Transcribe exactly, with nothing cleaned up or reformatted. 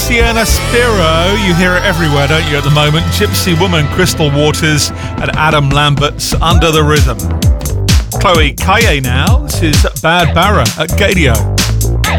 Sienna Spiro. You hear it everywhere, don't you, at the moment? Gypsy Woman, Crystal Waters, and Adam Lambert's Under the Rhythm. Chloe Kaye now. This is Bad Barra at Gadio.